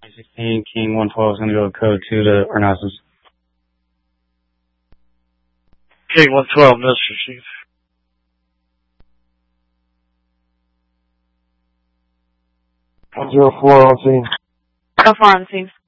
16, King 112 is going to go code 2 to Arnassus. King 112, miss receive. 104 on scene. 104 on scene.